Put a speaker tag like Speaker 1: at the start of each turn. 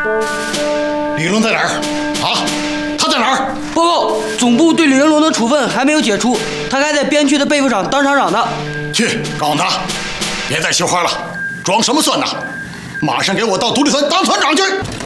Speaker 1: 李龙在哪儿？啊，他在哪儿？
Speaker 2: 报告，总部对李云龙的处分还没有解除，他还在边区的被服厂当厂长呢。
Speaker 1: 去告诉他，别再绣花了，装什么蒜呐！马上给我到独立村当团长去！